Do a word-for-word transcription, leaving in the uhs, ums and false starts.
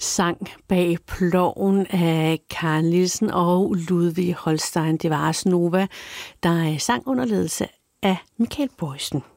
sang bag ploven af Carl Nielsen og Ludvig Holstein. Det var Ars Nova, der sang under ledelse af Michael Boysen.